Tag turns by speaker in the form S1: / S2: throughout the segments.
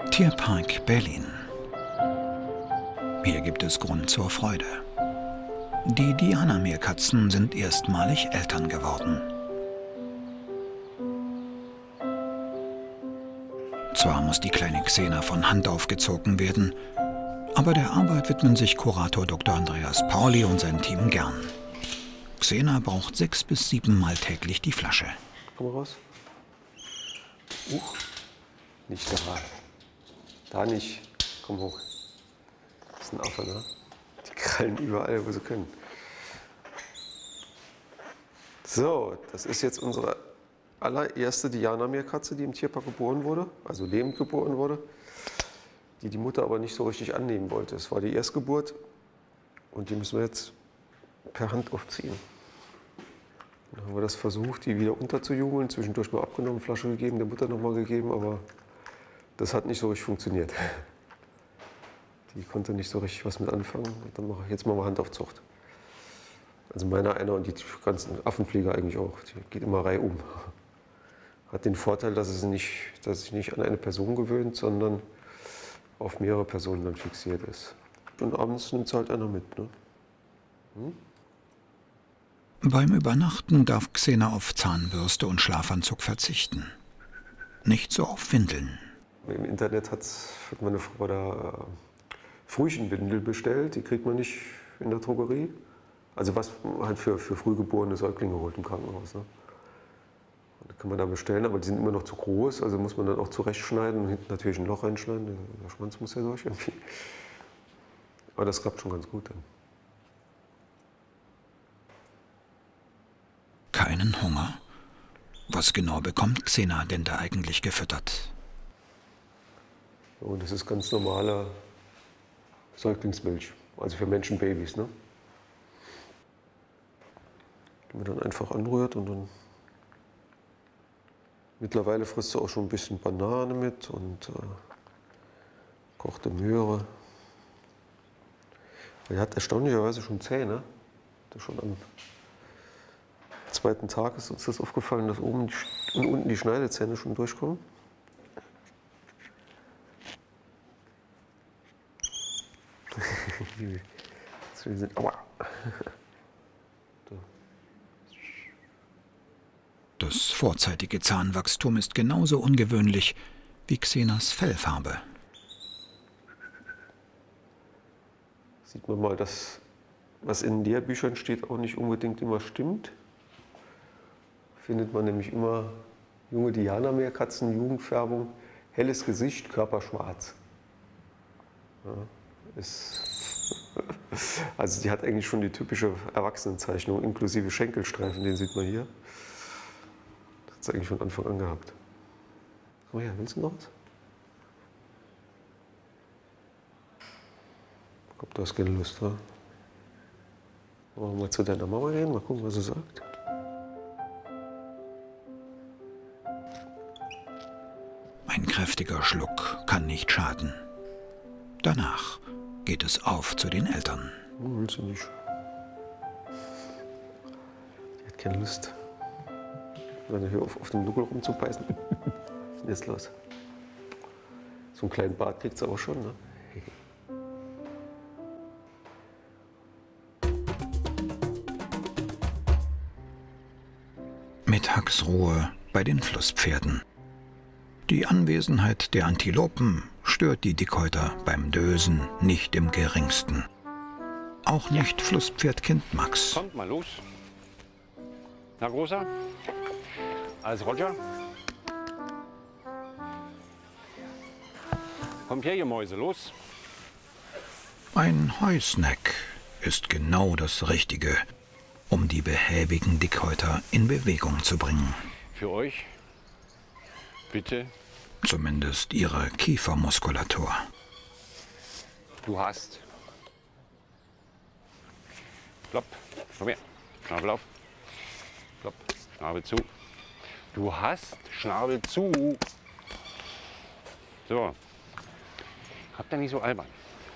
S1: Tierpark Berlin. Hier gibt es Grund zur Freude. Die Diana-Meerkatzen sind erstmalig Eltern geworden. Zwar muss die kleine Xena von Hand aufgezogen werden, aber der Arbeit widmen sich Kurator Dr. Andreas Pauli und sein Team gern. Xena braucht 6 bis 7 Mal täglich die Flasche.
S2: Komm mal raus. Nicht da. Da nicht. Komm hoch. Das ist ein Affe, ne? Die krallen überall, wo sie können. So, das ist jetzt unsere allererste Diana-Meerkatze, die im Tierpark geboren wurde, also lebend geboren wurde, die die Mutter aber nicht so richtig annehmen wollte. Es war die Erstgeburt und die müssen wir jetzt per Hand aufziehen. Dann haben wir das versucht, die wieder unterzujugeln, zwischendurch mal abgenommen, Flasche gegeben, der Mutter nochmal gegeben, aber das hat nicht so richtig funktioniert. Die konnte nicht so richtig was mit anfangen. Und dann mache ich jetzt mal Handaufzucht. Also meiner einer und die ganzen Affenpfleger eigentlich auch. Die geht immer reihum. Hat den Vorteil, dass sich nicht an eine Person gewöhnt, sondern auf mehrere Personen dann fixiert ist. Und abends nimmt es halt einer mit. Ne?
S1: Beim Übernachten darf Xena auf Zahnbürste und Schlafanzug verzichten. Nicht so auf Windeln.
S2: Im Internet hat meine Frau da Frühchenwindel bestellt. Die kriegt man nicht in der Drogerie. Also was halt für frühgeborene Säuglinge holt im Krankenhaus. Ne? Die kann man da bestellen, aber die sind immer noch zu groß. Also muss man dann auch zurechtschneiden und hinten natürlich ein Loch reinschneiden. Der Schwanz muss ja durch irgendwie. Aber das klappt schon ganz gut dann.
S1: Keinen Hunger? Was genau bekommt Xena denn da eigentlich gefüttert?
S2: Und das ist ganz normale Säuglingsmilch, also für Menschenbabys. Ne? Die man dann einfach anrührt und dann. Mittlerweile frisst sie auch schon ein bisschen Banane mit und kochte Möhre. Die hat erstaunlicherweise schon Zähne. Schon am zweiten Tag ist uns das aufgefallen, dass oben und unten die Schneidezähne schon durchkommen. Aua.
S1: Das vorzeitige Zahnwachstum ist genauso ungewöhnlich wie Xenas Fellfarbe.
S2: Sieht man mal, dass was in Lehrbüchern steht, auch nicht unbedingt immer stimmt. Findet man nämlich immer junge Diana-Meerkatzen, Jugendfärbung, helles Gesicht, Körper schwarz. Ja, also die hat eigentlich schon die typische Erwachsenenzeichnung, inklusive Schenkelstreifen, den sieht man hier. Das hat es eigentlich von Anfang an gehabt. Komm her, willst du noch was? Ich glaube, du hast keine Lust, wa? Wollen wir mal zu deiner Mama gehen, mal gucken, was sie sagt.
S1: Ein kräftiger Schluck kann nicht schaden. Danach geht es auf zu den Eltern.
S2: Willst du nicht? Die hat keine Lust. Dann hier auf dem Nuckel rumzubeißen. Was ist denn jetzt los? So einen kleinen Bart kriegt sie auch schon, ne?
S1: Mittagsruhe bei den Flusspferden. Die Anwesenheit der Antilopen stört die Dickhäuter beim Dösen nicht im geringsten. Auch nicht Flusspferdkind Max.
S3: Kommt mal los. Na, Großer? Alles Roger? Kommt her, ihr Mäuse, los.
S1: Ein Heusnack ist genau das Richtige, um die behäbigen Dickhäuter in Bewegung zu bringen.
S3: Für euch. Bitte.
S1: Zumindest ihre Kiefermuskulatur.
S3: Du hast. Plopp. Komm her. Schnabel auf. Plopp. Schnabel zu. Du hast. Schnabel zu. So. Habt ihr nicht so albern.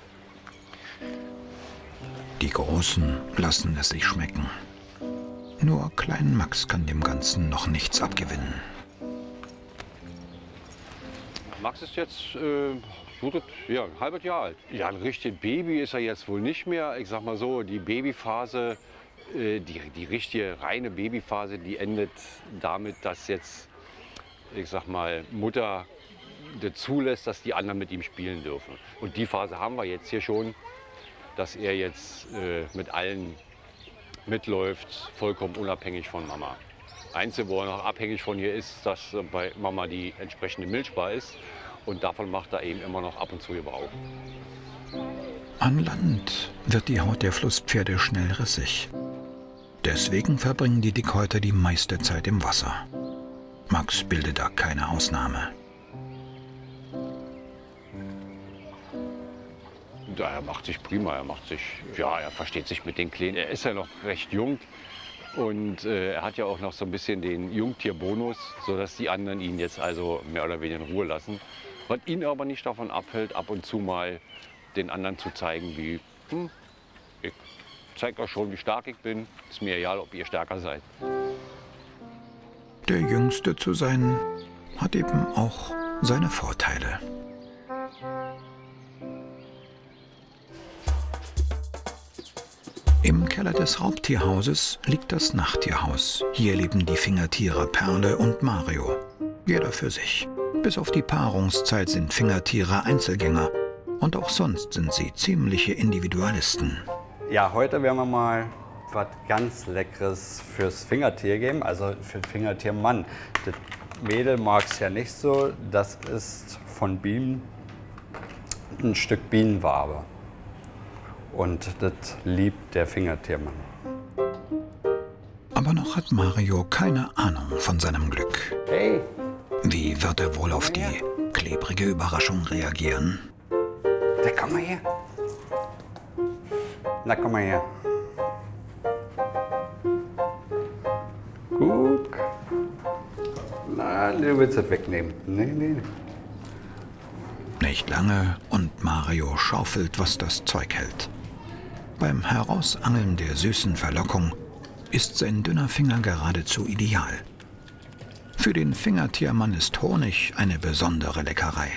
S1: Die Großen lassen es sich schmecken. Nur Klein Max kann dem Ganzen noch nichts abgewinnen.
S3: Max ist jetzt ja, ein halbes Jahr alt. Ja, ein richtiges Baby ist er jetzt wohl nicht mehr. Ich sag mal so, die Babyphase, die richtige reine Babyphase, die endet damit, dass jetzt, ich sag mal, Mutter zulässt, dass die anderen mit ihm spielen dürfen. Und die Phase haben wir jetzt hier schon, dass er jetzt mit allen mitläuft, vollkommen unabhängig von Mama. Einzige, wo er noch abhängig von ihr ist, dass bei Mama die entsprechende Milchbar ist. Und davon macht er eben immer noch ab und zu Gebrauch.
S1: An Land wird die Haut der Flusspferde schnell rissig. Deswegen verbringen die Dickhäuter die meiste Zeit im Wasser. Max bildet da keine Ausnahme.
S3: Ja, er macht sich prima, er versteht sich mit den Kleinen. Er ist ja noch recht jung und er hat ja auch noch so ein bisschen den Jungtierbonus, sodass die anderen ihn jetzt also mehr oder weniger in Ruhe lassen. Was ihn aber nicht davon abhält, ab und zu mal den anderen zu zeigen, wie, ich zeige euch schon, wie stark ich bin. Ist mir egal, ob ihr stärker seid.
S1: Der Jüngste zu sein, hat eben auch seine Vorteile. Im Keller des Raubtierhauses liegt das Nachttierhaus. Hier leben die Fingertiere Perle und Mario. Jeder für sich. Bis auf die Paarungszeit sind Fingertiere Einzelgänger. Und auch sonst sind sie ziemliche Individualisten.
S4: Ja, heute werden wir mal was ganz Leckeres fürs Fingertier geben, also für den Fingertiermann. Das Mädel mag es ja nicht so. Das ist von Bienen ein Stück Bienenwabe. Und das liebt der Fingertiermann.
S1: Aber noch hat Mario keine Ahnung von seinem Glück.
S4: Hey!
S1: Wie wird er wohl auf die klebrige Überraschung reagieren?
S4: Da komm mal her. Na, komm mal her. Guck. Na, du willst es wegnehmen. Nee.
S1: Nicht lange und Mario schaufelt, was das Zeug hält. Beim Herausangeln der süßen Verlockung ist sein dünner Finger geradezu ideal. Für den Fingertiermann ist Honig eine besondere Leckerei.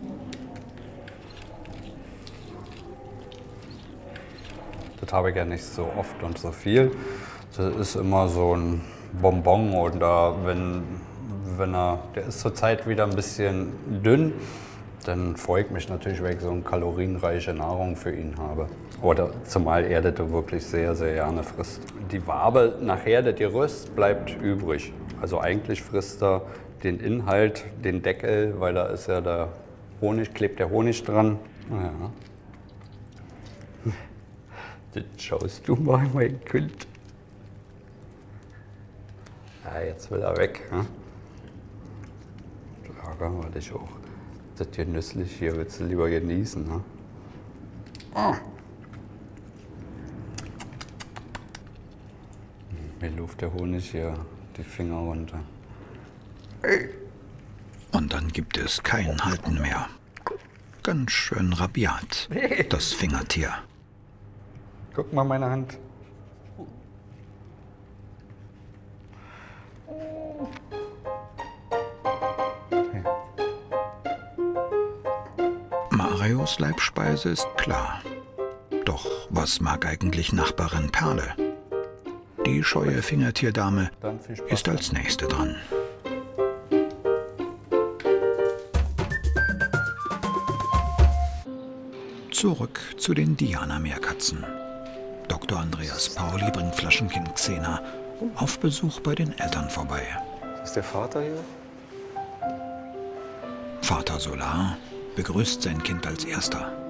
S4: Das habe ich ja nicht so oft und so viel. Das ist immer so ein Bonbon oder der ist zurzeit wieder ein bisschen dünn, dann freue ich mich natürlich, wenn ich so eine kalorienreiche Nahrung für ihn habe. Oder zumal er das wirklich sehr, sehr gerne frisst. Die Wabe nachher, das Gerüst, bleibt übrig. Also eigentlich frisst er den Inhalt, den Deckel, weil da ist ja der Honig, klebt der Honig dran. Ja. Das schaust du mal, mein Kind. Ja, jetzt will er weg. Hm? Ärgern wir dich auch. Das ist hier nüsslich, hier willst du lieber genießen. Ne? Oh. Mir luft der Honig hier die Finger runter.
S1: Und dann gibt es kein Halten mehr. Ganz schön rabiat, das Fingertier.
S4: Guck mal meine Hand.
S1: Marios Leibspeise ist klar. Doch was mag eigentlich Nachbarin Perle? Die scheue Fingertierdame ist als Nächste dran. Zurück zu den Diana-Meerkatzen. Dr. Andreas Pauli bringt Flaschenkind Xena auf Besuch bei den Eltern vorbei.
S2: Ist der Vater hier?
S1: Vater Solar begrüßt sein Kind als Erster.